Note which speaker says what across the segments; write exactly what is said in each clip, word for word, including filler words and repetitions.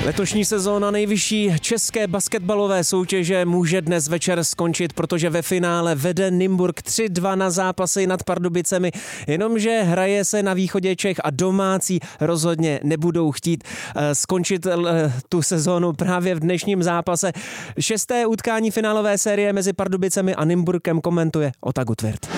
Speaker 1: Letošní sezóna nejvyšší české basketbalové soutěže může dnes večer skončit, protože ve finále vede Nymburk tři dva na zápasy nad Pardubicemi, jenomže hraje se na východě Čech a domácí rozhodně nebudou chtít skončit tu sezónu právě v dnešním zápase. Šesté utkání finálové série mezi Pardubicemi a Nymburkem komentuje Ota Gutwirth.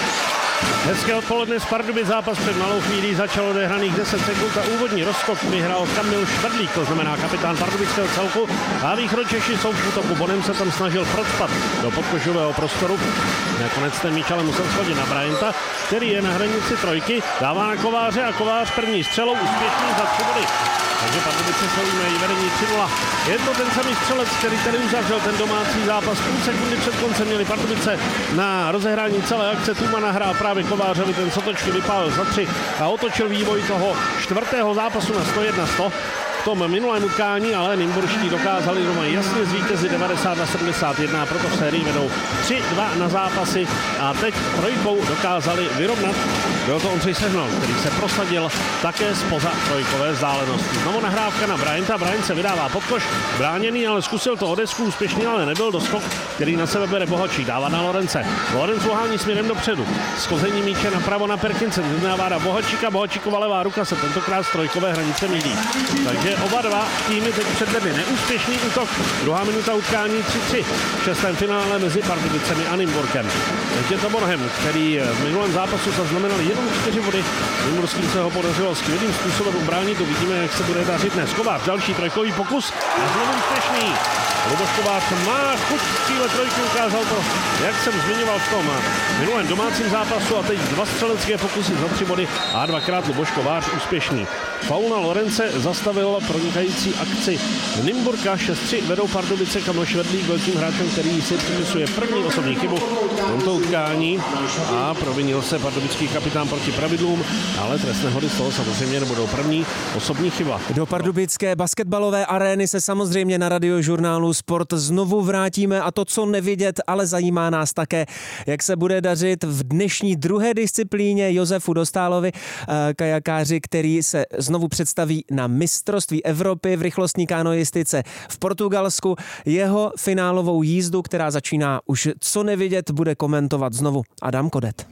Speaker 2: Hezké odpoledne z Pardubic, zápas před malou chvílí začal odehraných deset sekund a úvodní rozskok vyhrál Kamil Švrdlík, to znamená kapitán pardubického celku, a východočeši jsou v útoku. Bonem se tam snažil procpat do podkošového prostoru. Nakonec ten míč ale musel schodit na Bryanta, který je na hranici trojky, dává na Kováře a Kovář první střelou úspěšný za tři body. Takže Pardubice mají vedení tři nula. Je to ten samý střelec, který tady uzavřel ten domácí zápas. Půl sekundy před koncem měli Pardubice na rozehrání celé akce. Tuma nahrál právě Kovářovi, ten Sotočky vypálil za tři a otočil vývoj toho čtvrtého zápasu na sto jedna sto. V tom minulém utkání ale nymburští dokázali doma jasně zvítězit devadesát na sedmdesát jedna, a proto v sérii vedou tři dva na zápasy a teď trojkou dokázali vyrovnat. Byl to Ondřej Sehnal, který se prosadil také zpoza trojkové vzdálenosti. Znovu nahrávka na Bryanta, Bryant se vydává pod koš, bráněný, ale zkusil to o desku, úspěšný ale nebyl, doskok, který na sebe bere Bohačík, dává na Lorence. Lorenz uhání směrem dopředu, schození míče napravo na Perkinse, vyznává na Bohačíka, Bohačíkova levá ruka se tentokrát z trojkové hranice mídí. Takže oba dva týmy teď předvedli neúspěšný útok. Druhá minuta utkání tři tři v šestém finále mezi Pardubicemi a Nymburkem. Teď je to Borhem, který v minulém zápasu zaznamenal jenom čtyři body. Nymburským se ho podařilo skvělým způsobem ubránit. Uvidíme, jak se bude dařit dnes. Kovář, další trojkový pokus a znovu úspěšný. Luboš Kovář má chuť střílet trojky, ukázal to, jak jsem zmiňoval v tom minulém domácím zápasu, a teď dva střelecké pokusy za tři body a dvakrát Luboš Kovář úspěšný. Faul na Lorence zastavil pronikající akci Nymburka. šest tři vedou Pardubice. Kamil Švrdlík byl tím hráčem, který si připisuje první osobní chybu v tomto utkání a provinil se pardubický kapitán proti pravidlům, ale trestné hody z toho samozřejmě nebudou první osobní chyba.
Speaker 1: Do pardubické basketbalové arény se samozřejmě na Radiožurnálu Sport znovu vrátíme, a to, co nevidět, ale zajímá nás také, jak se bude dařit v dnešní druhé disciplíně Josefu Dostálovi, kajakáři, který se znovu představí na mistrovství Evropy v rychlostní kanoistice v Portugalsku. Jeho finálovou jízdu, která začíná už co nevidět, bude komentovat znovu Adam Kodet.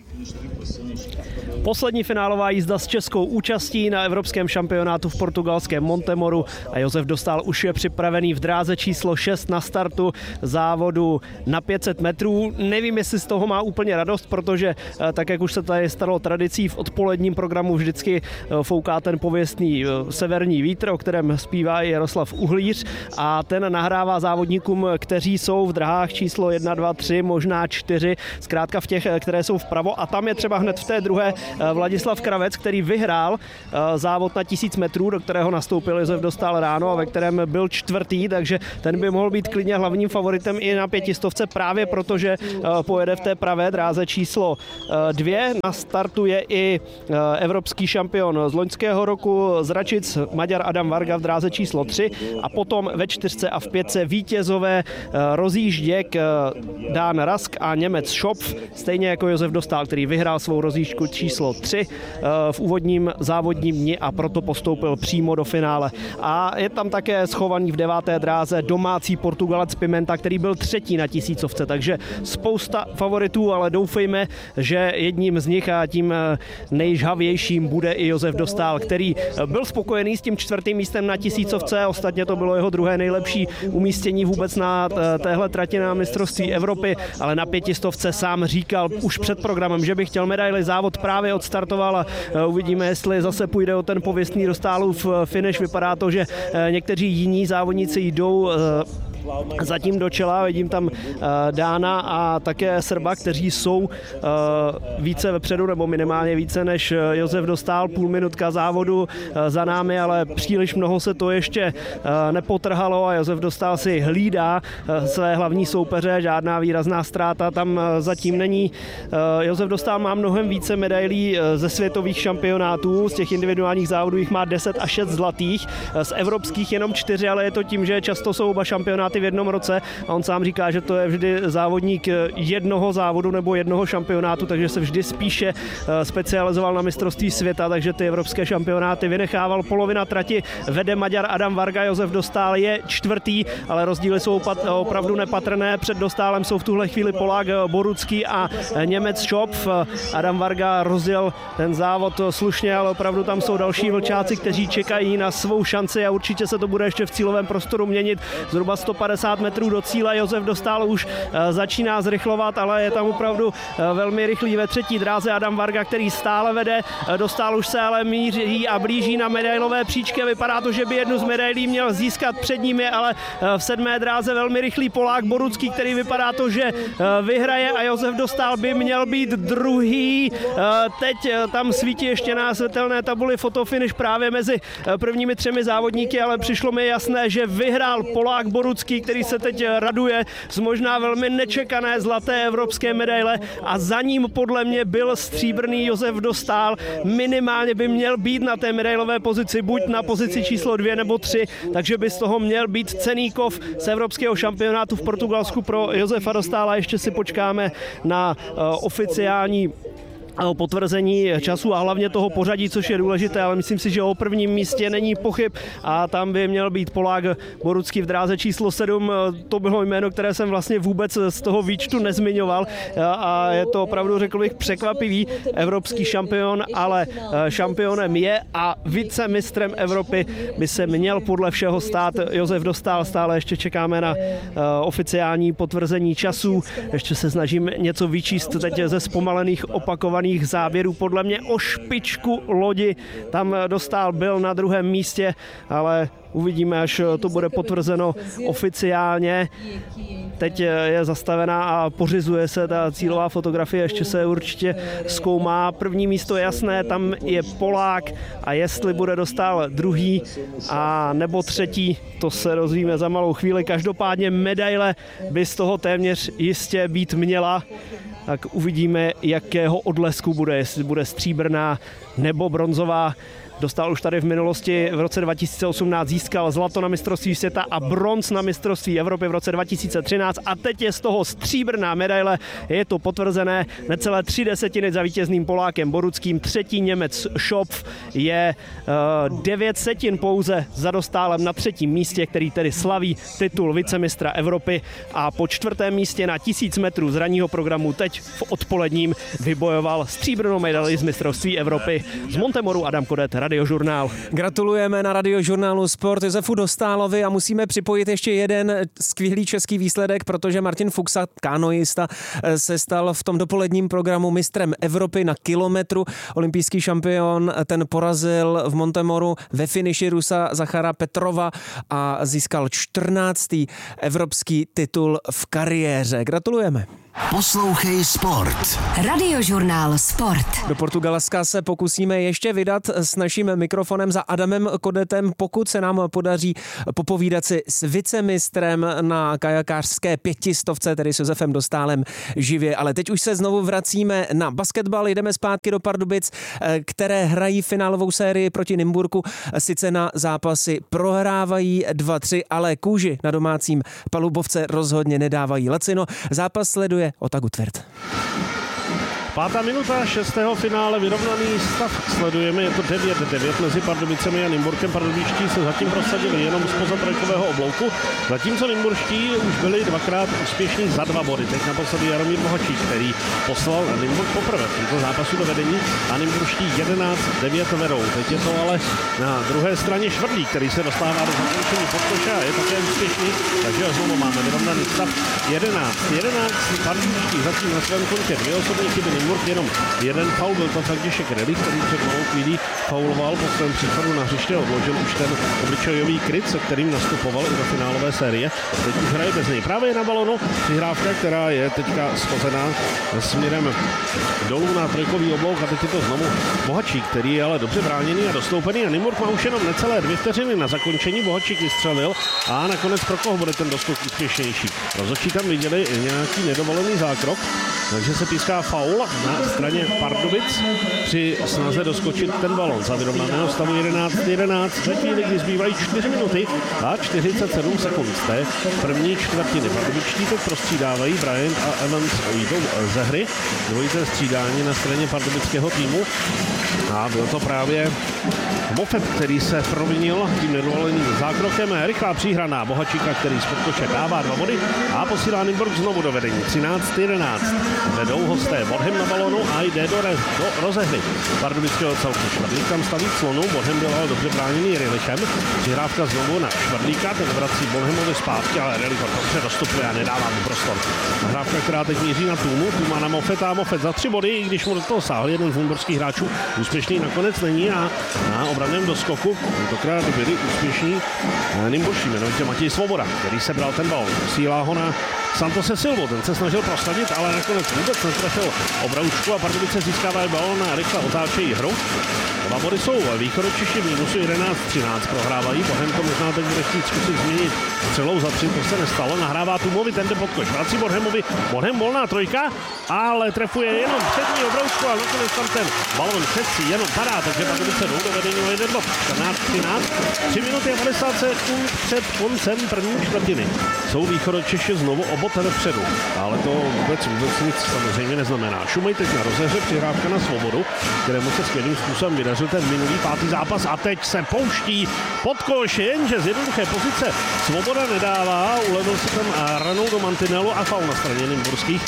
Speaker 3: Poslední finálová jízda s českou účastí na evropském šampionátu v portugalském Montemoru a Josef Dostál už je připravený v dráze číslo šest na startu závodu na pět set metrů. Nevím, jestli z toho má úplně radost, protože tak, jak už se tady stalo tradicí, v odpoledním programu vždycky fouká ten pověstný severní vítr, o kterém zpívá i Jaroslav Uhlíř, a ten nahrává závodníkům, kteří jsou v drahách číslo jedna, dva, tři, možná čtyři, zkrátka v těch, které jsou vpravo, a tam je třeba hned v té druhé Vladislav Kravec, který vyhrál závod na tisíc metrů, do kterého nastoupil Josef Dostál ráno a ve kterém byl čtvrtý, takže ten by mohl být klidně hlavním favoritem i na pětistovce, právě protože pojede v té pravé dráze číslo dvě. Na startu je i evropský šampion z loňského roku z Račic, Maďar Adam Varga v dráze číslo tři, a potom ve čtyřce a v pětce vítězové rozjížděk Dan Rask a Němec Schopf, stejně jako Josef Dostál, který vyhrál svou rozjížďku číslo tři v úvodním závodním dni a proto postoupil přímo do finále. A je tam také schovaný v deváté dráze domácí Portugalec Pimenta, který byl třetí na tisícovce, takže spousta favoritů, ale doufejme, že jedním z nich a tím nejžhavějším bude i Josef Dostál, který byl spokojený s tím čtvrtým místem na tisícovce, ostatně to bylo jeho druhé nejlepší umístění vůbec na téhle trati na mistrovství Evropy, ale na pětistovce sám říkal už před programem, že by chtěl medaili. Závod právě odstartoval a uvidíme, jestli zase půjde o ten pověstný Dostálův finish. Vypadá to, že někteří jiní závodníci jdou zatím do čela. Vidím tam Dána a také Srba, kteří jsou více vepředu, nebo minimálně více než Josef Dostál. Půl minutka závodu za námi, ale příliš mnoho se to ještě nepotrhalo a Josef Dostál si hlídá své hlavní soupeře. Žádná výrazná ztráta tam zatím není. Josef Dostál má mnohem více medailí ze světových šampionátů. Z těch individuálních závodů jich má deset a šest zlatých. Z evropských jenom čtyři, ale je to tím, že často jsou oba šampionáty šampionáty v jednom roce a on sám říká, že to je vždy závodník jednoho závodu nebo jednoho šampionátu, takže se vždy spíše specializoval na mistrovství světa, takže ty evropské šampionáty vynechával. Polovina trati vede Maďar Adam Varga, Josef Dostál je čtvrtý, ale rozdíly jsou opravdu nepatrné. Před Dostálem jsou v tuhle chvíli Polák Borucký a Němec Schopf. Adam Varga rozjel ten závod slušně, ale opravdu tam jsou další vlčáci, kteří čekají na svou šanci a určitě se to bude ještě v cílovém prostoru měnit. Zhruba sto padesát metrů do cíle. Josef Dostál už začíná zrychlovat, ale je tam opravdu velmi rychlý ve třetí dráze Adam Varga, který stále vede. Dostál už se ale míří a blíží na medailové příčky. Vypadá to, že by jednu z medailí měl získat, před ním je ale v sedmé dráze velmi rychlý Polák Borucký, který vypadá to, že vyhraje a Josef Dostál by měl být druhý. Teď tam svítí ještě na světelné tabuli fotofinish právě mezi prvními třemi závodníky, ale přišlo mi jasné, že vyhrál Polák Borucký, který se teď raduje z možná velmi nečekané zlaté evropské medaile a za ním podle mě byl stříbrný Josef Dostál. Minimálně by měl být na té medailové pozici, buď na pozici číslo dvě nebo tři, takže by z toho měl být cenný kov z evropského šampionátu v Portugalsku pro Josefa Dostála. Ještě si počkáme na uh, oficiální potvrzení času a hlavně toho pořadí, což je důležité, ale myslím si, že o prvním místě není pochyb a tam by měl být Polák Borucký v dráze číslo sedm. To bylo jméno, které jsem vlastně vůbec z toho výčtu nezmiňoval a je to opravdu, řekl bych, překvapivý evropský šampion, ale šampionem je a vicemistrem Evropy by se měl podle všeho stát Josef Dostál. Stále ještě čekáme na oficiální potvrzení časů. Ještě se snažím něco vyčíst teď ze zpomalených opakovaných záběrů. Podle mě o špičku lodi tam Dostál byl na druhém místě, ale uvidíme, až to bude potvrzeno oficiálně. Teď je zastavená a pořizuje se ta cílová fotografie, ještě se určitě zkoumá. První místo je jasné, tam je Polák a jestli bude Dostál druhý a nebo třetí, to se dozvíme za malou chvíli. Každopádně medaile by z toho téměř jistě být měla. Tak uvidíme, jakého odlesku bude, jestli bude stříbrná nebo bronzová. Dostal už tady v minulosti v roce dva tisíce osmnáct získal zlato na mistrovství světa a bronz na mistrovství Evropy v roce dva tisíce třináct a teď je z toho stříbrná medaile. Je to potvrzené, necelé tři desetiny za vítězným Polákem Boruckým. Třetí Němec Schopf je uh, devět setin pouze za Dostálem na třetím místě, který tedy slaví titul vicemistra Evropy a po čtvrtém místě na tisíc metrů z ranního programu teď v odpoledním vybojoval stříbrnou medaili z mistrovství Evropy. Z Montemoru Adam Kodet, Radiožurnál.
Speaker 1: Gratulujeme na Radiožurnálu Sport Josefu Dostálovi a musíme připojit ještě jeden skvělý český výsledek, protože Martin Fuchsa, kanoista, se stal v tom dopoledním programu mistrem Evropy na kilometru. Olympijský šampion, ten porazil v Montemoru ve finiši Rusa Zachara Petrova a získal čtrnáctý evropský titul v kariéře. Gratulujeme.
Speaker 4: Poslouchej Sport. Radiožurnál Sport.
Speaker 1: Do Portugalska se pokusíme ještě vydat s naším mikrofonem za Adamem Kodetem, pokud se nám podaří popovídat si s vicemistrem na kajakářské pětistovce, tedy s Josefem Dostálem živě. Ale teď už se znovu vracíme na basketbal, jdeme zpátky do Pardubic, které hrají finálovou sérii proti Nymburku. Sice na zápasy prohrávají dva tři, ale kůži na domácím palubovce rozhodně nedávají lacino. Zápas sleduje Otagu Tvrd.
Speaker 2: Pátá minuta šestého finále, vyrovnaný stav sledujeme, je to devět devět mezi Pardubicemi a Nymburkem. Pardubičtí se zatím prosadili jenom spoza trojkového oblouku, zatímco Nymburští už byli dvakrát úspěšní za dva body. Teď naposledy Jaromír Mohačík, který poslal Nymburk poprvé v tomto zápasu do vedení a Nymburští jedenáct devět vedou. Teď je to ale na druhé straně Švrdlík, který se dostává do zakončení podkoše a je také úspěšný, takže znovu máme vyrovnaný stav jedenáct jedenáct. Pardubičtí zatím na svém kontě dvě osobní chyby, Nymburk jenom jeden faul, byl to František Relich, který před malou chvílí fauloval, po svém příchodu na hřiště odložil už ten obličejový kryt, se kterým nastupoval i do finálové série. Teď už hraje bez něj. Právě je na balonu přihrávka, která je teďka schozená směrem dolů na trojkový oblouk a teď je to znovu Bohačík, který je ale dobře bráněný a dostoupený a Nymburk má už jenom necelé dvě vteřiny na zakončení. Bohačík vystřelil a nakonec pro koho bude ten dostup úspěšnější. Rozhodčí tam viděli nějaký nedovolený zákrok, takže se píská faul na straně Pardubic při snaze doskočit ten balon za vyrovnaného stavu jedenáct jedenáct. Ve chvíli, kdy zbývají čtyři minuty a čtyřicet sedm sekund z té první čtvrtiny. Pardubičtí teď prostřídávají, Bryant a Evans jdou ze hry. Dvojité střídání na straně pardubického týmu. A byl to právě Moffett, který se provinil tím nedovoleným zákrokem. Rychlá příhraná Bohačíka, který z podkoše dává dva body a posílá Nymburk znovu do vedení. třináct jedenáct. Vedou hosté Bodhem na balonu a jde do, re, do rozehry pardubického celku. Švadlík tam staví clonu, Bodhem byl ale dobře bráněný Rilichem. Přihrávka znovu na Švadlíka, ten vrací Bodhemovi zpátky, ale Rilich dobře dostupuje a nedává mu prostor. Nahrávka, která teď míří na Tůmu, Tůma na Moffetta a Moffett za tři body, i když mu do toho sáhl jeden z nymburských hráčů. Úspěšný nakonec není a na obraném doskoku tentokrát byli úspěšní nymburští, jmenovitě Matěj Svoboda, který sebral ten balon. Posílá ho na Santose Silvo, ten se snažil prosadit, ale nakonec vůbec netrefil obroučku a Pardubice získávají balon a rychle otáčejí hru. Dva body jsou Východočeši v mínusu jedenáct třináct prohrávají. Bodhem to možná teď bude chtít zkusit změnit střelou za tři, to se nestalo. Nahrává Tumovi, ten jde pod koš. Vrací Bodhemovi, Bodhem volná trojka, ale trefuje jenom přední obroučku a nakonec tam ten balon přesí jenom padá, takže Pardubice jdou do vedení o jeden bod. čtrnáct třináct, tři minuty a padesát sekund před koncem první čtvrtiny. Jsou Východočeši znovu o bod vpředu, ale to vůbec vůbec nic samozřejmě neznamená. Šumej teď na rozehře, přihrávka na Svobodu, kterému se skvělým způsobem vydařil ten minulý pátý zápas a teď se pouští pod koš, jenže z jednoduché pozice Svoboda nedává, ulevil si tam ranou do mantinelu a faul na straně nymburských.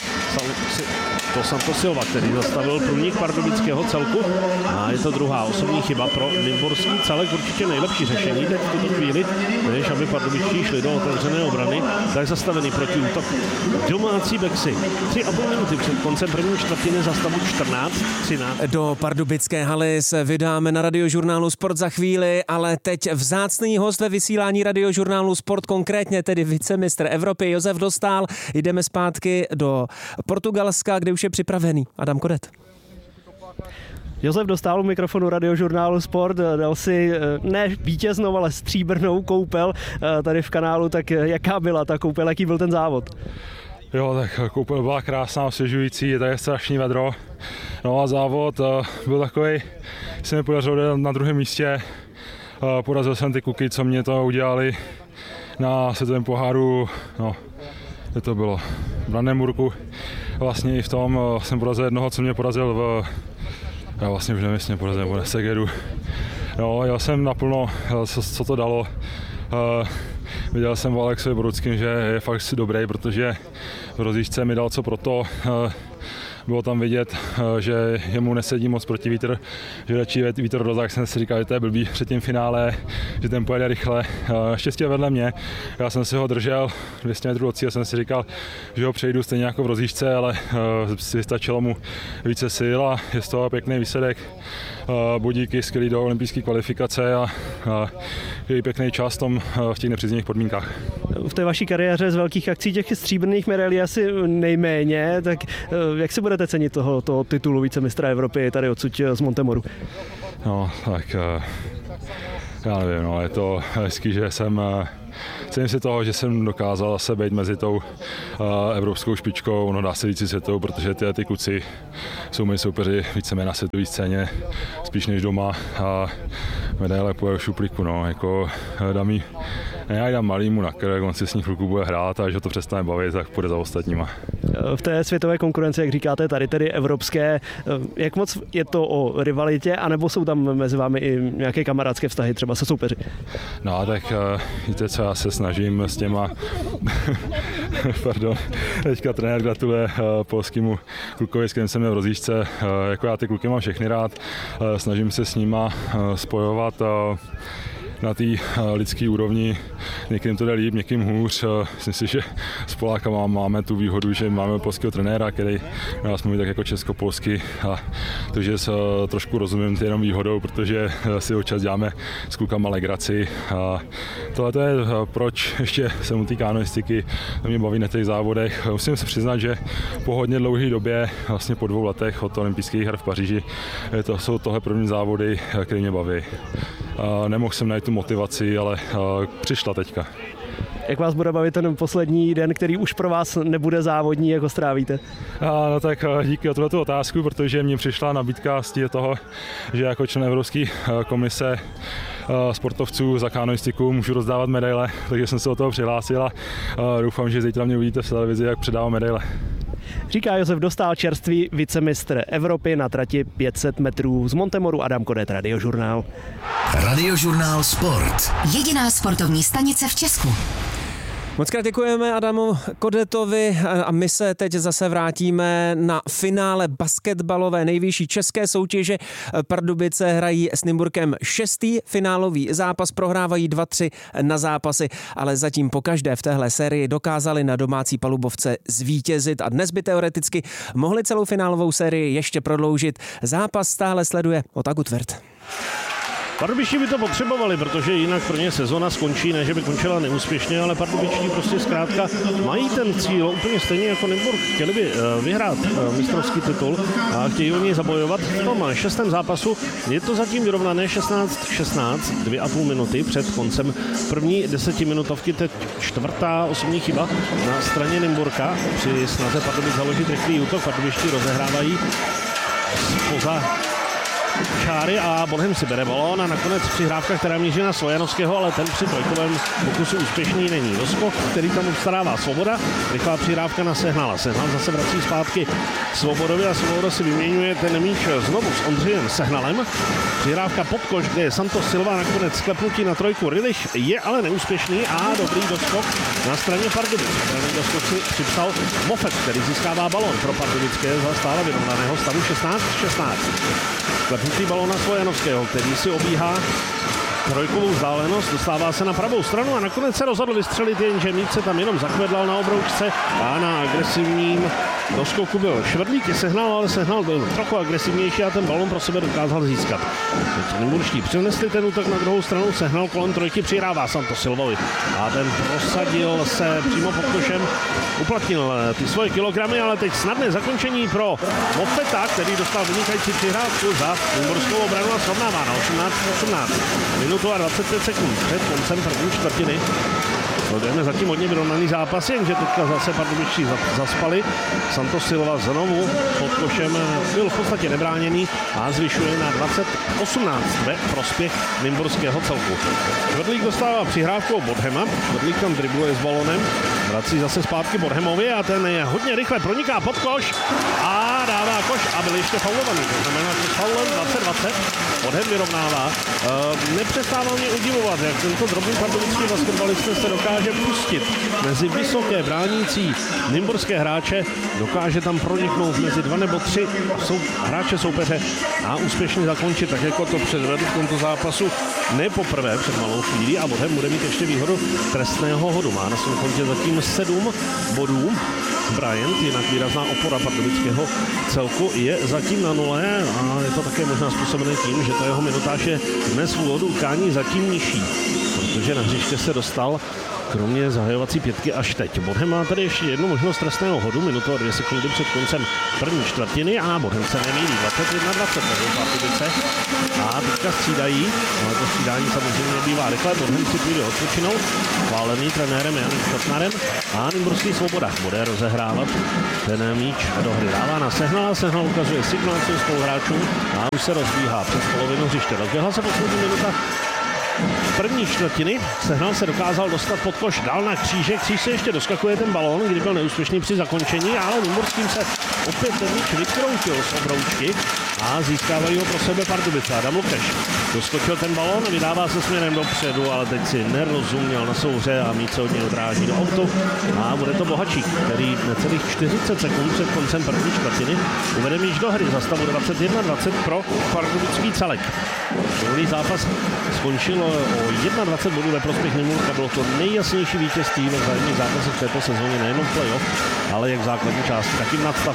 Speaker 2: To Santos Silva, který zastavil průnik pardubického celku a je to druhá osobní chyba pro nymburský celek, určitě nejlepší řešení teď v tuto chvíli, než aby pardubičtí šli do otevřené obrany, tak zastavený protiútok domácí Bexy. Tři a půl minuty před koncem první čtvrtiny za stavu čtrnáct třináct.
Speaker 1: Do pardubické haly se vydáme na Radiožurnálu Sport za chvíli, ale teď vzácný host ve vysílání Radiožurnálu Sport, konkrétně tedy vicemistr Evropy Josef Dostál. Jdeme zpátky do Portugalska, kde už je připravený Adam Kodet.
Speaker 3: Josef Dostál u mikrofonu Radiožurnálu Sport, dal si ne vítěznou, ale stříbrnou koupel tady v kanálu, tak jaká byla ta koupel, jaký byl ten závod?
Speaker 5: Jo, tak koupel byla krásná, osvěžující, je tady strašný vedro. No a závod byl takový, se mi podařilo na druhém místě, porazil jsem ty kluky, co mě to udělali na světovém poháru, no, kde to bylo, v Brandenburgu. Vlastně i v tom jsem porazil jednoho, co mě porazil v, já vlastně už nevím, jestli mě porazil v Segedu. No, jel jsem naplno, co, co to dalo. Uh, viděl jsem v Alexovi Boruckým, že je fakt dobrý, protože v rozjížďce mi dal co pro to. Uh, Bylo tam vidět, že jemu nesedí moc proti vítr, že radši vítr do tak jsem si říkal, že to je blbý před tím finále, že ten pojede rychle. Štěstí vedle mě, já jsem si ho držel dvě stě metrů od cíle, jsem si říkal, že ho přejdu stejně jako v rozjížďce, ale si vystačilo mu více sil a je z toho pěkný výsledek. Budíky skvělý do olympijské kvalifikace a, a je pěkný čas v, tom, v těch nepříznivých podmínkách.
Speaker 3: V té vaší kariéře z velkých akcí těch stříbrných medailí asi nejméně, tak jak se budete cenit toho, toho titulu vicemistra Evropy tady odsud z Montemoru?
Speaker 5: No, tak já nevím, no, je to hezký, že jsem cením si toho, že jsem dokázal zase být mezi tou uh, evropskou špičkou, no dá se říct světovou, protože ty, ty kluci jsou moji soupeři víceméně na světové scéně, spíš než doma a medaile půjde v šuplíku, no, jako dám jí, ne, já dám malýmu na krk, on si s ní chvilku bude hrát a když ho to přestane bavit, tak půjde za ostatníma.
Speaker 3: V té světové konkurenci, jak říkáte, tady tedy evropské, jak moc je to o rivalitě, anebo jsou tam mezi vámi i nějaké kamarádské vztahy, třeba se soupeři?
Speaker 5: No, tak víte co, já se snažím s těma, pardon, teďka trenér gratuluje polskému klukovi, s kterým jsem měl v rozjížďce, jako já ty kluky mám všechny rád, snažím se s nima spojovat na té lidské úrovni. Někým to jde líp, někým hůř. Myslím si, že s Polákama máme tu výhodu, že máme polského trenéra, který nás mluví tak jako česko-polsky, a takže se trošku rozumím jenom výhodou, protože si občas děláme s klukama legraci. A tohle to je proč ještě jsem u té kanoistiky, to mě baví na těch závodech. Musím se přiznat, že po hodně dlouhé době, vlastně po dvou letech od olympijských her v Paříži, to jsou tohle první závody, které mě baví. Nemohl jsem najít tu motivaci, ale přišla teďka.
Speaker 3: Jak vás bude bavit ten poslední den, který už pro vás nebude závodní, jak ho strávíte?
Speaker 5: A, no tak díky za tuto otázku, protože mě přišla nabídka z toho, že jako člen Evropské komise sportovců za kanoistiku můžu rozdávat medaile, takže jsem se do toho přihlásil a doufám, že zítra mě uvidíte v televizi, jak předávám medaile.
Speaker 3: Říká Josef Dostál, čerstvý vicemistr Evropy na trati pět set metrů z Montemoru. Adam Kodet, Radiožurnál.
Speaker 4: Radiožurnál Sport. Jediná sportovní stanice v Česku.
Speaker 1: Moc krát děkujeme Adamu Kodetovi a my se teď zase vrátíme na finále basketbalové nejvyšší české soutěže. Pardubice hrají s Nymburkem šestý finálový zápas, prohrávají dva tři na zápasy, ale zatím pokaždé v téhle sérii dokázali na domácí palubovce zvítězit a dnes by teoreticky mohli celou finálovou sérii ještě prodloužit. Zápas stále sleduje Ota Gutwirth.
Speaker 2: Pardubičtí by to potřebovali, protože jinak pro ně sezona skončí, ne že by končila neúspěšně, ale Pardubičtí prostě zkrátka mají ten cíl úplně stejně jako Nymburk. Chtěli by vyhrát mistrovský titul a chtějí o něj zabojovat. V tom šestém zápasu je to zatím vyrovnané šestnáct šestnáct, dvě a půl minuty před koncem první desetiminutovky, teď čtvrtá osobní chyba na straně Nymburka. Při snaze Pardubic založit rychlý útok Pardubičtí rozehrávají spoza čáry a Bodhem si bere balón a nakonec přihrávka, která míří na Slojanovského, ale ten při trojkovém pokusu úspěšný není. Doskok, který tam obstarává Svoboda, rychlá přihrávka na Sehnala. Sehnal zase vrací zpátky Svobodovi a Svoboda si vyměňuje ten míč znovu s Ondřejem Sehnalem. Přihrávka pod koš, kde je Santos Silva, nakonec sklepnutí na trojku Rilich je ale neúspěšný a dobrý doskok na straně Pardubic. Ten doskok si připsal Mofet, který získává balón pro Pardubické za stále vyrovnaného stavu šestnáct šestnáct. Sklepnutý balón na Slojanovského, který si obíhá trojkovou vzdálenost, dostává se na pravou stranu a nakonec se rozhodl vystřelit, jenže míč se tam jenom zakvedlal na obroučce a na agresivním doskoku byl Švrdlík, Sehnal, ale Sehnal byl trochu agresivnější a ten balón pro sebe dokázal získat. Nymburští přinesli ten útok na druhou stranu, Sehnal kolem trojky přihrává Santos Silvovi a ten prosadil se přímo pod košem, uplatnil ty svoje kilogramy, ale teď snadné zakončení pro Mofeta, který dostal vynikající přihrávku za nymburskou obranu a srovnává na osmnáct osmnáct. Minutu a dvacet pět sekund před koncem první čtvrtiny. Sledujeme zatím hodně vyrovnaný zápas, jenže teďka zase Pardubičtí zaspali. Santos Silva znovu pod košem byl v podstatě nebráněný a zvyšuje na dvacet osmnáct ve prospěch nymburského celku. Švrdlík dostává přihrávku Bodhema, Švrdlík tam dribluje s balonem, vrací zase zpátky Bodhemovi a ten je hodně rychle proniká pod koš a dává koš a byl ještě faulovaný. To znamená, že s faulem dvacet dvacet Bodhem vyrovnává. E, nepřestává mě udivovat, jak tento drobný pardubický basketbalista se dokáže pustit mezi vysoké bránící nymburské hráče, dokáže tam proniknout mezi dva nebo tři sou, hráče soupeře a úspěšně zakončit, tak jako to předvedl v tomto zápasu ne poprvé před malou chvílí a Bodhem bude mít ještě výhodu trestného hodu. Má na svém kontě zatím sedm bodů. Bryant, jinak výrazná opora pardubického celku, je zatím na nule a je to také možná způsobené tím, že ta jeho minutáž je dnes v úvodu utkání zatím nižší, protože na hřiště se dostal kromě zahajovací pětky až teď. Bodhem má tady ještě jednu možnost trestného hodu, minutu a dvě sekundy před koncem první čtvrtiny a Bodhem se nemýlí, dvacet jedna dvacet Pardubice a teďka střídají, ale to střídání samozřejmě nebývá rychle, Bodhem si půjde odpočinout, chválený trenérem Janem Šotnarem a nymburský Svoboda bude rozehrávat ten míč do hry. Dává na Sehnala, Sehnal ukazuje signál svým spoluhráčům a už se rozbíhá přes polovinu hřiště. Rozběhla se poslední minuta první čtvrtiny. Sehnal se dokázal dostat pod koš dál na křížek. Kříž se ještě doskakuje ten balón, kdy byl neúspěšný při zakončení, ale nymburským se opět ten míč vykroutil z obroučky a získávají ho pro sebe Pardubice. Adam Lukeš doskočil ten balón, vydává se směrem dopředu, ale teď si nerozuměl na souhře a míč se od něj odráží do autu a bude to Bohačík, který necelých čtyřicet sekund před koncem první čtvrtiny uvede míč do hry za stavu dvacet jedna dvacet pro pardubický celek. Druhý zápas skončil o dvacet jedna bodů ve prospěch Nymburka. Bylo to nejjasnější vítězství ve vzájemných zápasech v této sezóně, nejenom v playoff, ale jak v základní části, tak i v nadstavbě.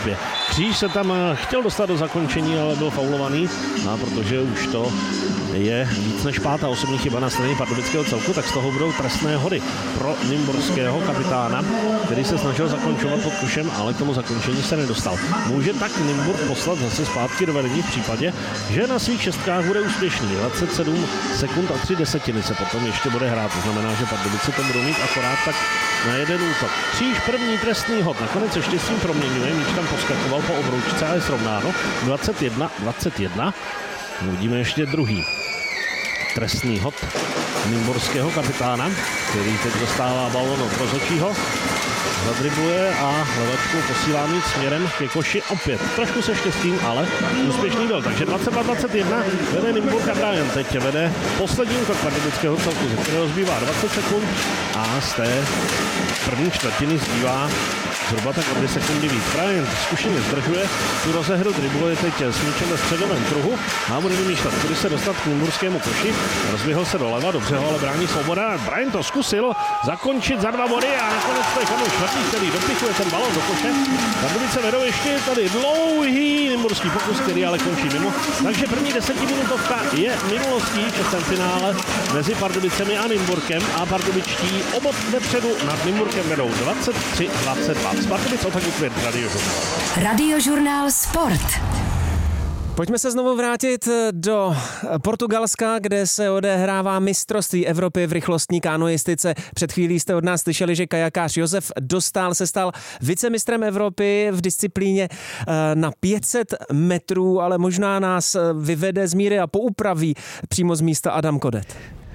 Speaker 2: Kříž se tam chtěl dostat do zakončení, ale byl faulovaný, a protože už to je víc než pátá osobní chyba na straně pardubického celku, tak z toho budou trestné hody pro nymburského kapitána, který se snažil zakončovat pod košem, ale k tomu zakončení se nedostal. Může tak Nymburk poslat zase zpátky do vedení v případě, že na svých šestkách bude úspěšný. dvacet sedm sekund a tři desetiny se potom ještě bude hrát. To znamená, že Pardubice to budou mít akorát tak na jeden útok. Kříž první trestný hod. Nakonec ještě s tím proměňuje. Míč tam poskakoval po obroučce a je srovnáno. dvacet jedna dvacet jedna. Uvidíme ještě druhý trestný hod nymburského kapitána, který teď dostává balón od rozhodčího. Zadribluje a levačkou posílá mít směrem ke koši opět. Trošku se štěstím, ale úspěšný byl. Takže dvacet dva dvacet jedna vede Nymburk a Brian teď vede poslední útok pardubického celku, ze kterého zbývá dvacet sekund a z té první čtvrtiny zbývá zhruba tak o dvě sekundy víc. Brian zkušeně zdržuje tu rozehru, dribluje teď s míčem ve středovém kruhu a bude vymýšlet, kudy se dostat k nymburskému koši. Rozběhl se doleva, dobře ho ale brání Svoboda. Brian to zkusil zakončit za dva body a nakonec to je Kamil Švatý, který dopichuje ten balón do koše. Pardubice vedou ještě tady dlouhý nymburský pokus, který ale končí mimo. Takže první desetiminutovka je minulostí v šestém finále mezi Pardubicemi a Nymburkem a pardubičtí obod vepředu nad Nymburkem vedou dvacet tři dvacet dva. Z Pardubic Otaku Květ, Radiožurnál.
Speaker 4: Radiožurnál Sport.
Speaker 1: Pojďme se znovu vrátit do Portugalska, kde se odehrává mistrovství Evropy v rychlostní kanoistice. Před chvílí jste od nás slyšeli, že kajakář Josef Dostál se stal vicemistrem Evropy v disciplíně na pět set metrů, ale možná nás vyvede z míry a poupraví přímo z místa Adam Kodet.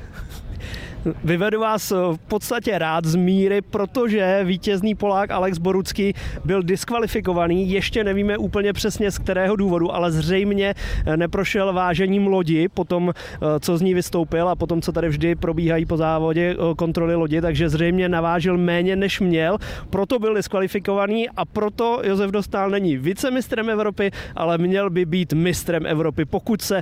Speaker 3: Vyvedu vás v podstatě rád z míry, protože vítězný Polák Alex Borucký byl diskvalifikovaný. Ještě nevíme úplně přesně z kterého důvodu, ale zřejmě neprošel vážením lodi po tom, co z ní vystoupil a potom, co tady vždy probíhají po závodě kontroly lodi, takže zřejmě navážil méně, než měl. Proto byl diskvalifikovaný a proto Josef Dostál není vicemistrem Evropy, ale měl by být mistrem Evropy, pokud se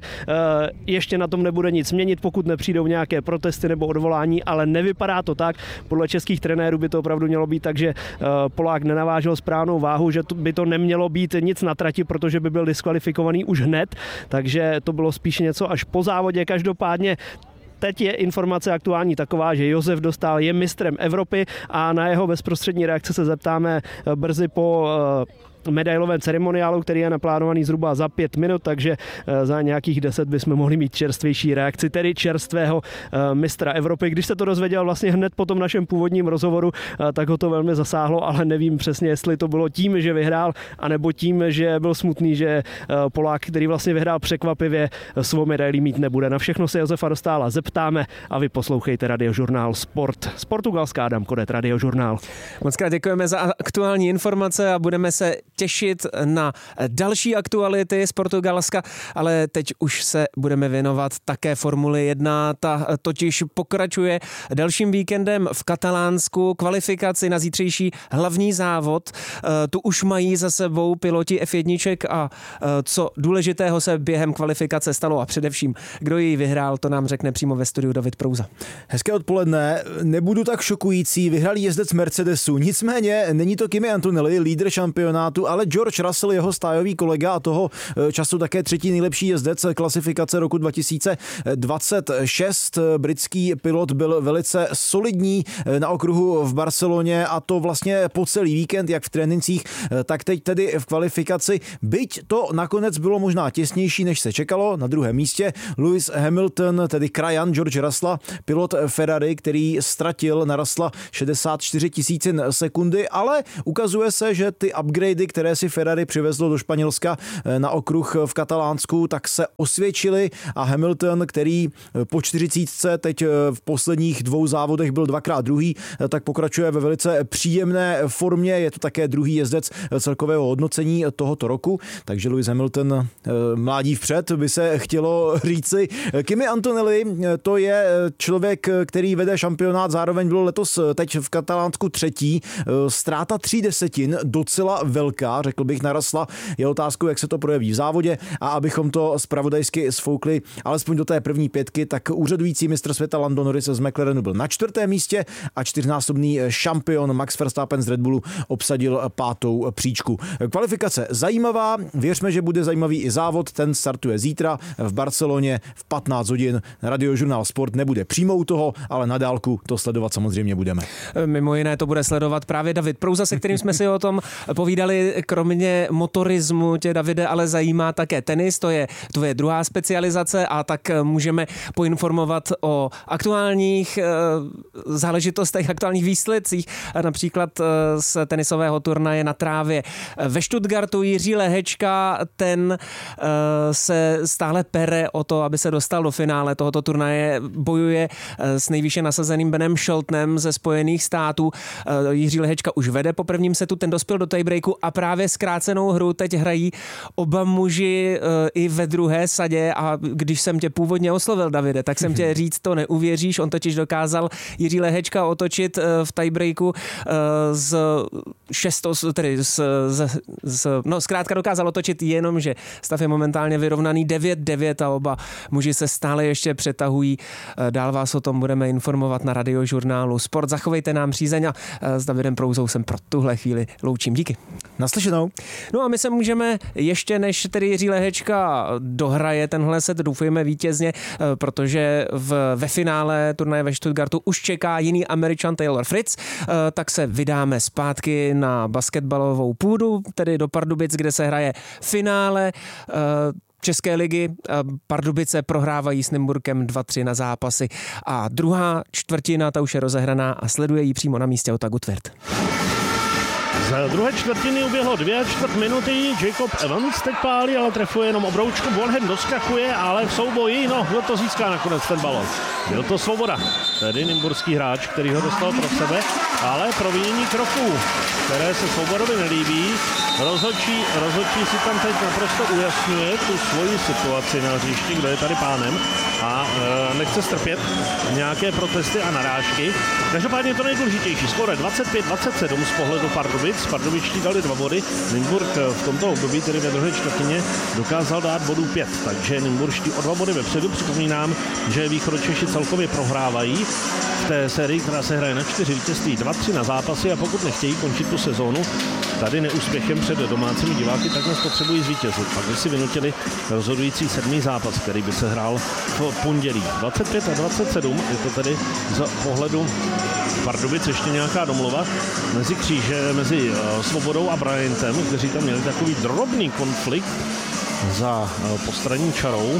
Speaker 3: ještě na tom nebude nic měnit, pokud nepřijdou nějaké protesty nebo odvolání, ale nevypadá to tak. Podle českých trenérů by to opravdu mělo být tak, že Polák nenavážil správnou váhu, že by to nemělo být nic na trati, protože by byl diskvalifikovaný už hned, takže to bylo spíš něco až po závodě. Každopádně teď je informace aktuální taková, že Josef Dostál je mistrem Evropy a na jeho bezprostřední reakce se zeptáme brzy po medailovém ceremoniálu, který je naplánovaný zhruba za pět minut, takže za nějakých deset bychom mohli mít čerstvější reakci, tedy čerstvého mistra Evropy. Když se to dozvěděl vlastně hned po tom našem původním rozhovoru, tak ho to velmi zasáhlo, ale nevím přesně, jestli to bylo tím, že vyhrál, anebo tím, že byl smutný, že Polák, který vlastně vyhrál překvapivě, svou medaili mít nebude. Na všechno se Josefa Dostála zeptáme a vy poslouchejte Radiožurnál Sport. Z Portugalska Adam Kodet, Radiožurnál.
Speaker 1: Moc krát děkujeme za aktuální informace a budeme se těšit na další aktuality z Portugalska, ale teď už se budeme věnovat také Formuli jedna, ta totiž pokračuje dalším víkendem v Katalánsku, kvalifikaci na zítřejší hlavní závod. Tu už mají za sebou piloti F jedna a co důležitého se během kvalifikace stalo a především, kdo ji vyhrál, to nám řekne přímo ve studiu David Prouza.
Speaker 6: Hezké odpoledne, nebudu tak šokující, vyhrál jezdec Mercedesu, nicméně není to Kimi Antonelli, lídr šampionátu, ale George Russell, jeho stájový kolega a toho času také třetí nejlepší jezdec klasifikace roku dva tisíce dvacet šest. Britský pilot byl velice solidní na okruhu v Barceloně a to vlastně po celý víkend, jak v trénincích, tak teď tedy v kvalifikaci. Byť to nakonec bylo možná těsnější, než se čekalo. Na druhém místě Lewis Hamilton, tedy krajan George Russella, pilot Ferrari, který ztratil na Russella šedesát čtyři tisícin sekundy, ale ukazuje se, že ty upgradey, které si Ferrari přivezlo do Španělska na okruh v Katalánsku, tak se osvědčily a Hamilton, který po čtyřicítce teď v posledních dvou závodech byl dvakrát druhý, tak pokračuje ve velice příjemné formě. Je to také druhý jezdec celkového hodnocení tohoto roku, takže Lewis Hamilton mládí vpřed, by se chtělo říci. Kimi Antonelli, to je člověk, který vede šampionát, zároveň bylo letos teď v Katalánsku třetí. Ztráta tří desetin, docela velká. lehká, řekl bych, narostla. Je otázkou, jak se to projeví v závodě, a abychom to zpravodajsky sfoukli alespoň do té první pětky, tak úřadující mistr světa Lando Norris z McLarenu byl na čtvrtém místě a čtyřnásobný šampion Max Verstappen z Red Bullu obsadil pátou příčku. Kvalifikace zajímavá, věřme, že bude zajímavý i závod, ten startuje zítra v Barceloně v patnáct hodin. Radiožurnál Sport nebude přímo u toho, ale na dálku to sledovat samozřejmě budeme.
Speaker 1: Mimo jiné to bude sledovat právě David Prouza, se kterým jsme si o tom povídali. Kromě motorismu tě, Davide, ale zajímá také tenis, to je tvoje druhá specializace, a tak můžeme poinformovat o aktuálních e, záležitostech, aktuálních výsledcích, například z tenisového turnaje na trávě ve Stuttgartu. Jiří Lehečka, ten e, se stále pere o to, aby se dostal do finále tohoto turnaje, bojuje s nejvýše nasazeným Benem Sheltonem ze Spojených států. Jiří Lehečka už vede po prvním setu, ten dospěl do tiebreaku a právě zkrácenou hru teď hrají oba muži i ve druhé sadě, a když jsem tě původně oslovil, Davide, tak jsem tě říct, to neuvěříš, on totiž dokázal Jiří Lehečka otočit v tiebreaku z šestou, tedy z, z, z, no zkrátka dokázal otočit, jenom že stav je momentálně vyrovnaný devět devět a oba muži se stále ještě přetahují. Dál vás o tom budeme informovat na Radiožurnálu Sport. Zachovejte nám přízeň a s Davidem Prouzou jsem pro tuhle chvíli loučím. Díky.
Speaker 6: Naslyšenou.
Speaker 1: No a my se můžeme ještě, než tedy Jiří Lehečka dohraje tenhle set, doufujeme vítězně, protože v, ve finále turnaje ve Stuttgartu už čeká jiný Američan Taylor Fritz, tak se vydáme zpátky na basketbalovou půdu, tedy do Pardubic, kde se hraje finále České ligy. Pardubice prohrávají s Nymburkem dva tři na zápasy a druhá čtvrtina, ta už je rozehraná a sleduje ji přímo na místě Ota Gutwirth.
Speaker 2: Z druhé čtvrtiny uběhlo dvě čtvrt minuty, Jacob Evans teď pálí, ale trefuje jenom obroučku, Bonham doskakuje, ale v souboji, no, kdo to získá nakonec ten balon? Byl to Svoboda, tedy nymburský hráč, který ho dostal pro sebe, ale provinění kroků, které se Svobodovi nelíbí, rozhodčí, rozhodčí si tam teď naprosto ujasňuje tu svoji situaci na hřišti, kdo je tady pánem, a e, nechce strpět nějaké protesty a narážky. Každopádně to nejdůležitější, skoro dvacet pět dvacet sedm z pohledu Pardubic. Pardubičtí dali dva body. Nymburk v tomto období, tedy ve druhé čtvrtině, dokázal dát bodů pět, takže nymburští o dva body vepředu. Připomínám, že Východočeši celkově prohrávají v té sérii, která se hraje na čtyři vítězství, dva tři na zápasy, a pokud nechtějí končit tu sezónu tady neúspěchem před domácími diváky, tak nás potřebují zvítězit. Pak by si vynutili rozhodující sedmý zápas, který by se hrál v pondělí. dvacet pět a dvacet sedm, je to tedy z pohledu Pardubic ještě nějaká domluva mezi kříže, mezi uh, Svobodou a Bryantem, kteří tam měli takový drobný konflikt za uh, postranní čarou,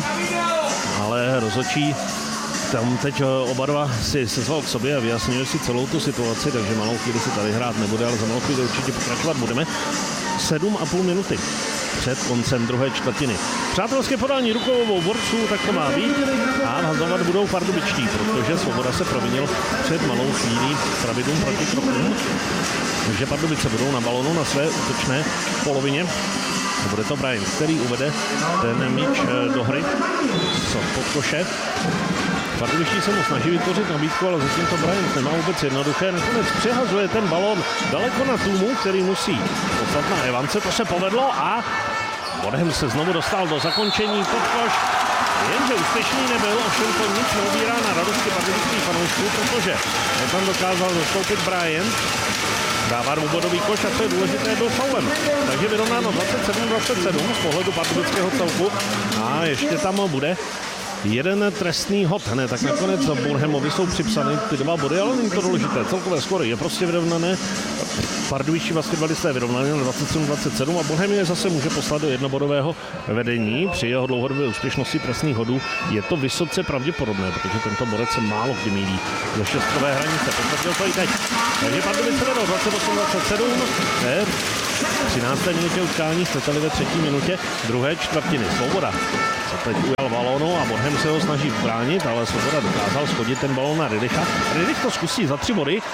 Speaker 2: ale rozhodčí tam teď oba dva si sezval k sobě a vyjasnili si celou tu situaci, takže malou chvíli si tady hrát nebude, ale za malou chvíli určitě pokračovat budeme. sedm a půl minuty před koncem druhé čtvrtiny. Přátelské podání rukou borců, tak to má být, a hazovat budou pardubičtí, protože Svoboda se provinil před malou chvílí pravidlům proti krokům, takže Pardubice budou na balonu na své útočné polovině. Bude to Bryant, který uvede ten míč do hry z podkoše. Pardubičtí se mu snaží vytvořit nabídku, ale zatím to Bryant nemá vůbec jednoduché. Nakonec přehazuje ten balón daleko na Tůmu, který musí poslat na Evance. To se povedlo a Bonham se znovu dostal do zakončení podkoš. Jenže úspěšný nebyl, ovšem to nic neubírá na radosti pardubických fanoušků, protože tam dokázal zastoupit Bryant. Dává dvoubodový koš a co je důležité, byl faulem. Takže vyrovnáno dvacet sedm dvacet sedm z pohledu pardubického celku a ještě tam bude jeden trestný hod, ne, tak nakonec Bonhamovi jsou připsány ty dva body, ale není to důležité. Celkové skory je prostě vyrovnané. Pardubičtí basketbalisté vyrovnané na dvacet sedm dvacet sedm a Bonham je zase může poslat do jednobodového vedení. Při jeho dlouhodobé úspěšnosti trestných hodů je to vysoce pravděpodobné, protože tento bodec se málo kdy mílí do šestkové hranice. Potvrdil to i teď. Takže Pardubice vedou dvacet osm dvacet sedm. Ne, v třinácté minutě utkání, chcete-li ve třetí minutě druhé čtvrtiny. Svoboda se teď ujal balónu a Bonham se ho snaží bránit, ale Svoboda dokázal schodit ten balón na Ridicha. Ridich to zkusí za tři body.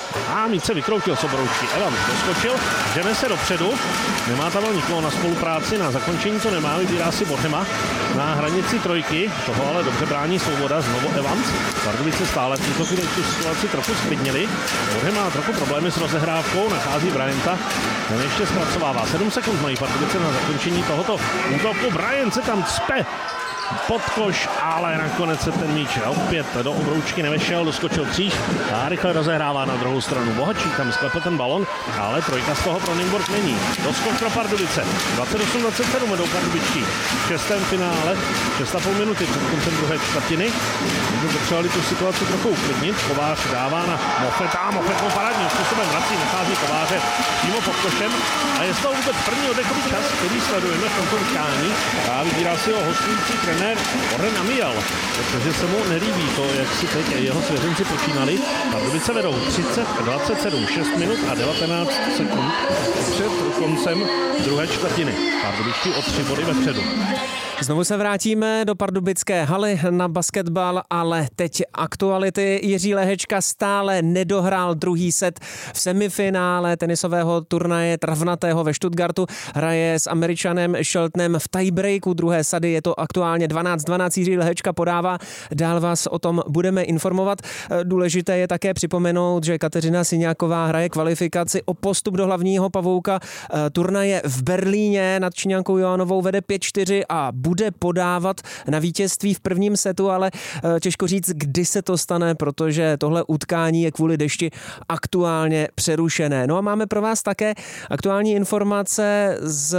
Speaker 2: A míč se vykroutil z obroučky. Evans doskočil, žene se dopředu. Nemá tam nikoho na spolupráci, na zakončení to nemá, vybírá si Borhema na hranici trojky. Toho ale dobře brání Svoboda, znovu Evans. Pardubice stále v této chvíli tu situaci trochu sklidnili. Borhem má trochu problémy s rozehrávkou, nachází Bryanta. Ten ještě zpracovává. sedm sekund mají Pardubice na zakončení tohoto útoku. Bryant se tam cpe pod koš, ale nakonec se ten míč opět do obroučky nevešel, doskočil kříž a rychle rozehrává na druhou stranu. Bohačík tam sklepe ten balon, ale trojka z toho pro Nymburk není. Doskok pro Pardubice. dvacet osm dvacet sedm vedou Pardubičtí. V šestém finále, šest a půl minuty před koncem druhé čtvrtiny. My potřebovali tu situaci trochu uklidnit. Kovář dává na Moffeta. Moffet mu parádním způsobem vrací, nachází Kováře přímo pod košem. A je z toho vůbec první oddechový čas, který sledujeme v tomto utkání. A vybírá si ho hostující trenér Oren Amiel, protože se mu nelíbí to, jak si teď jeho svěřenci počínali. Pardubice vedou třicet dvacet sedm, šest minut a devatenáct sekund před koncem druhé čtvrtiny. Pardubičtí o tři body vepředu.
Speaker 1: Znovu se vrátíme do pardubické haly na basketbal, ale teď aktuality. Jiří Lehečka stále nedohrál druhý set v semifinále tenisového turnaje travnatého ve Stuttgartu. Hraje s Američanem Sheltonem v tiebreaku druhé sady. Je to aktuálně dvanáct dvanáct. Jiří Lehečka podává. Dál vás o tom budeme informovat. Důležité je také připomenout, že Kateřina Syňáková hraje kvalifikaci o postup do hlavního pavouka turnaje v Berlíně. Nad Číňankou Johanovou vede pět čtyři a bude podávat na vítězství v prvním setu, ale těžko říct, kdy se to stane, protože tohle utkání je kvůli dešti aktuálně přerušené. No a máme pro vás také aktuální informace z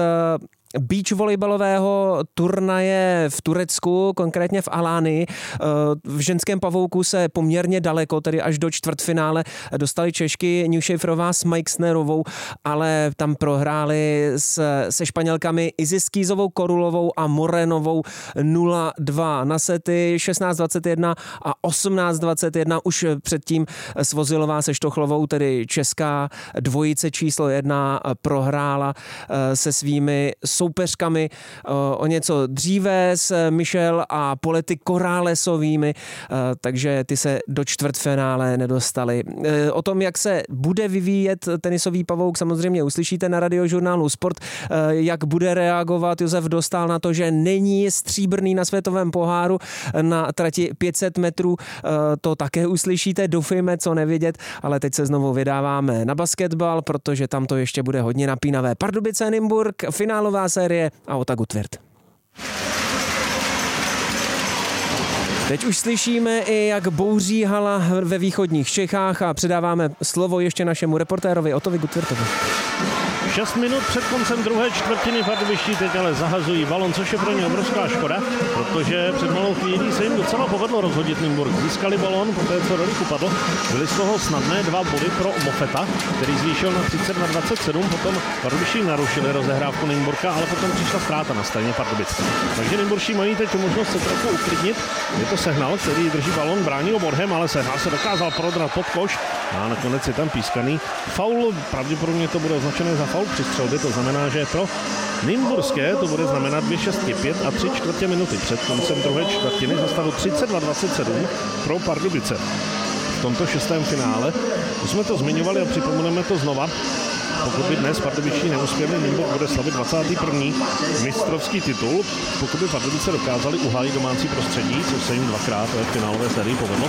Speaker 1: beach volejbalového turnaje v Turecku, konkrétně v Alánii. V ženském pavouku se poměrně daleko, tedy až do čtvrtfinále, dostali Češky Newshaferová s Meixnerovou, ale tam prohráli s, se Španělkami Isis Kýzovou, Korulovou a Morenovou nula dva na sety, šestnáct dvacet jedna a osmnáct dvacet jedna. Už předtím Svozilová se Štochlovou, tedy česká dvojice číslo jedna, prohrála se svými soupeřkami o něco dříve s Michel a Polety Korálesovými, takže ty se do čtvrtfinále nedostali. O tom, jak se bude vyvíjet tenisový pavouk, samozřejmě uslyšíte na Radiožurnálu Sport, jak bude reagovat Josef Dostál na to, že není stříbrný na světovém poháru na trati pět set metrů, to také uslyšíte, doufejme, co nevědět, ale teď se znovu vydáváme na basketbal, protože tam to ještě bude hodně napínavé. Pardubice Nymburk, finálová série a Otagu Tvrd. Teď už slyšíme i, jak bouří hala ve východních Čechách a předáváme slovo ještě našemu reportérovi Otovi Gutwirtovi.
Speaker 2: šest minut před koncem druhé čtvrtiny Pardubičtí teď ale zahazují balon, což je pro ně obrovská škoda, protože před malou chvílí se jim docela povedlo rozhodit Nymburk. Získali balon, poté co do rychu padl. Byly z toho snadné dva body pro Moffeta, který zvýšil na třicet na dvacet sedm. Potom Pardubičtí narušili rozehrávku Nymburka, ale potom přišla ztráta na straně Pardubic. Takže Nymburčí mají teď možnost se trochu uklidnit. Je to Sehnal, který drží balon, brání ho Borhem, ale Sehnal se dokázal prodrat pod koš a nakonec je tam pískaný faul. Pravděpodobně to bude označené za faul při střelbě, to znamená, že pro Nymburské to bude znamenat dvě šestky, pět a tři čtvrtě minuty před koncem druhé čtvrtiny za stavu třicet dva dvacet sedm pro Pardubice. V tomto šestém finále, už jsme to zmiňovali a připomeneme to znova, pokud by dnes Pardubičtí neuspěli, Nymburk bude slavit dvacátý první mistrovský titul. Pokud by Pardubice dokázali uhájit domácí prostředí, což se jim dvakrát ve finálové sérii povedlo,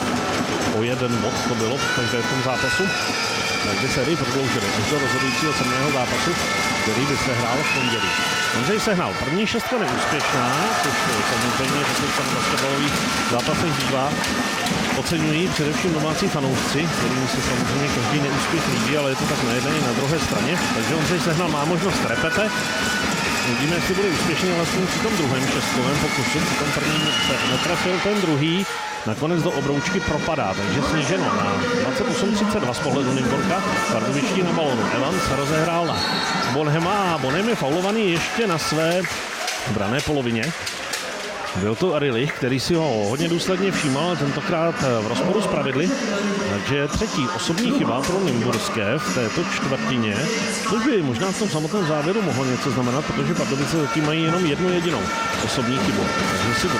Speaker 2: o jeden bod to bylo v konkrétním zápasu, tak by sérii prodloužili až do rozhodujícího sedmého zápasu, který by se hrál v pondělí. Ondřej Sehnal, první šestka neúspěšná, což samozřejmě, pokud se na basketbalových zápasech bývá, oceňují především domácí fanoušci, kterým si samozřejmě každý neúspěch líbí, ale je to tak na jedné i na druhé straně. Takže Ondřej Sehnal má možnost repete. Uvidíme, jestli bude úspěšný vlastně při tom druhém šestkovém pokusu. Při tom prvním se netrefil, ten druhý nakonec do obroučky propadá, takže sníženo na dvacet osm třicet dva z pohledu Nymburka. Pardubičtí na balonu. Evans rozehrál na Bonhema a Bonhem je faulovaný ještě na své branné polovině. Byl to Arilich, který si ho hodně důsledně všímal, ale tentokrát v rozporu s pravidly. Takže třetí osobní chyba pro Nymburské v této čtvrtině, což by možná v tom samotném závěru mohlo něco znamenat, protože Pardubice zatím mají jenom jednu jedinou osobní chybu. Takže si